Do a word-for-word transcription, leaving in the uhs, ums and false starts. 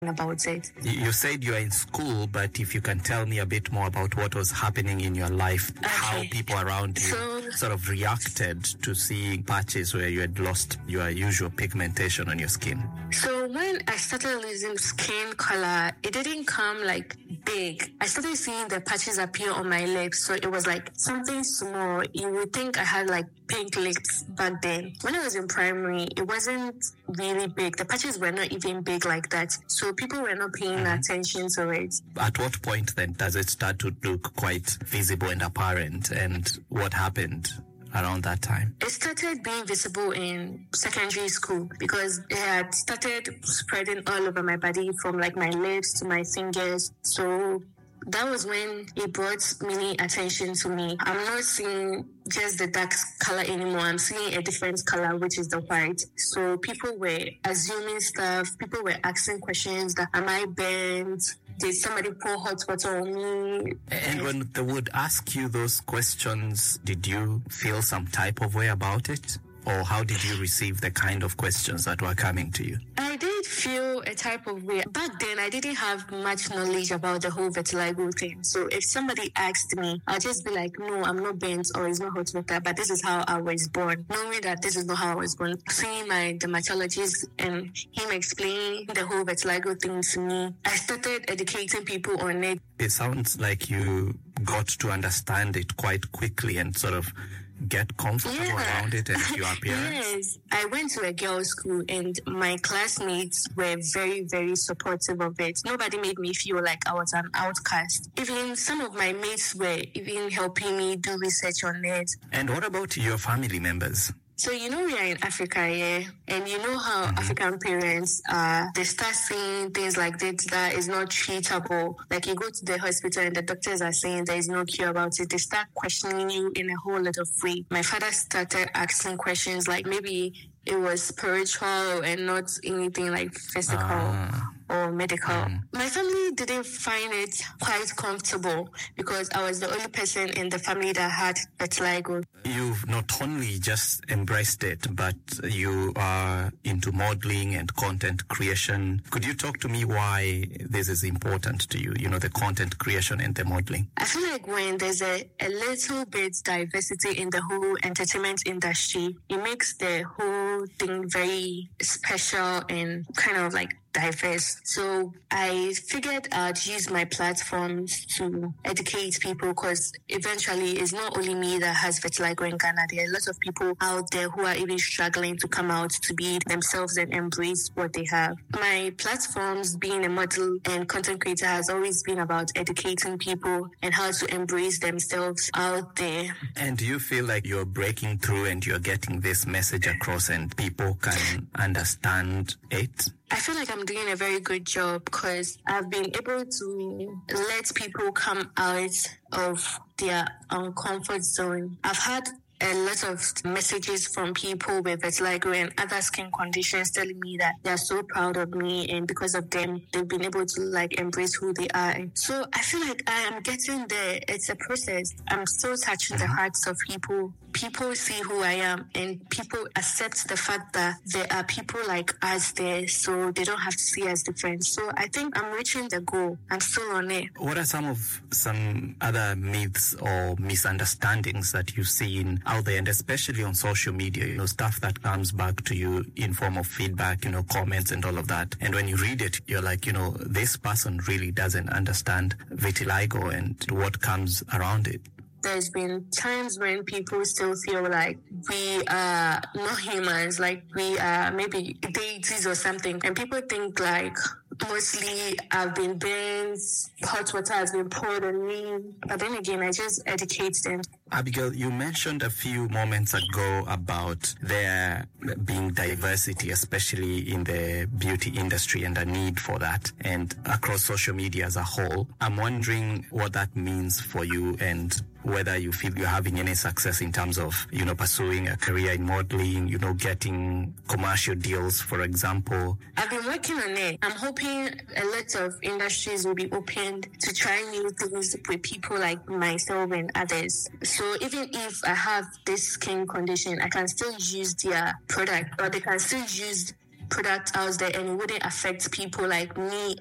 about it. You said you are in school, but if you can tell me a bit more about what was happening in your life, okay. How people around you so, sort of reacted to seeing patches where you had lost your usual pigmentation on your skin. So when I started losing skin color, it didn't come like big. I started seeing the patches appear on my lips, so it was like something small. You would think I had like pink lips back then. When I was in primary, it wasn't really big. The patches were not even big like that. So people were not paying mm-hmm. attention to it. At what point then does it start to look quite visible and apparent? And what happened around that time? It started being visible in secondary school because it had started spreading all over my body from like my lips to my fingers. So that was when it brought many attention to me. I'm not seeing just the dark color anymore. I'm seeing a different color, which is the white. So people were assuming stuff. People were asking questions that, am I burnt? Did somebody pour hot water on me? And when they would ask you those questions, did you feel some type of way about it? Or how did you receive the kind of questions that were coming to you? I did feel a type of way. Back then, I didn't have much knowledge about the whole vitiligo thing. So if somebody asked me, I'll just be like, no, I'm not burnt or it's not hot water, but this is how I was born. Knowing that this is not how I was born. Seeing my dermatologist and him explaining the whole vitiligo thing to me, I started educating people on it. It sounds like you got to understand it quite quickly and sort of get comfortable yeah. around it and your appearance? Yes. I went to a girls' school and my classmates were very, very supportive of it. Nobody made me feel like I was an outcast. Even some of my mates were even helping me do research on it. And what about your family members? So, you know, we are in Africa, yeah, and you know how mm-hmm. African parents are, they start saying things like this that is not treatable. Like you go to the hospital and the doctors are saying there is no cure about it. They start questioning you in a whole lot of way. My father started asking questions like maybe it was spiritual and not anything like physical. Uh. or medical. Mm. My family didn't find it quite comfortable because I was the only person in the family that had vitiligo. You've not only just embraced it, but you are into modeling and content creation. Could you talk to me why this is important to you, you know, the content creation and the modeling? I feel like when there's a, a little bit diversity in the whole entertainment industry, it makes the whole thing very special and kind of like diverse. So I figured I'd use my platforms to educate people because eventually it's not only me that has vitiligo in Ghana. There are a lot of people out there who are even struggling to come out to be themselves and embrace what they have. My platforms, being a model and content creator, has always been about educating people and how to embrace themselves out there. And do you feel like you're breaking through and you're getting this message across and people can understand it? I feel like I'm doing a very good job because I've been able to let people come out of their uncomfort zone. I've had a lot of messages from people with vitiligo and other skin conditions telling me that they're so proud of me, and because of them, they've been able to like embrace who they are. So I feel like I am getting there. It's a process. I'm still touching the hearts of people. People see who I am and people accept the fact that there are people like us there, so they don't have to see us different. So I think I'm reaching the goal. I'm still on it. What are some of some other myths or misunderstandings that you've seen out there, and especially on social media, you know, stuff that comes back to you in form of feedback, you know, comments and all of that. And when you read it, you're like, you know, this person really doesn't understand vitiligo and what comes around it. There's been times when people still feel like we are not humans, like we are maybe deities or something. And people think like mostly I've been burned, hot water has been poured on me. But then again, I just educate them. Abigail, you mentioned a few moments ago about there being diversity, especially in the beauty industry, and a need for that, and across social media as a whole. I'm wondering what that means for you and whether you feel you're having any success in terms of, you know, pursuing a career in modeling, you know, getting commercial deals, for example. I've been working on it. I'm hoping a lot of industries will be opened to try new things with people like myself and others. So even if I have this skin condition, I can still use their product, or they can still use product out there and it wouldn't affect people like me